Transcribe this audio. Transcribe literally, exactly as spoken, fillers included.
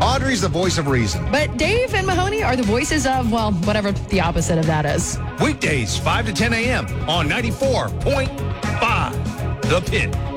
Audrey's the voice of reason. But Dave and Mahoney are the voices of, well, whatever the opposite of that is. Weekdays, five to ten a.m. on ninety-four point five The Pit.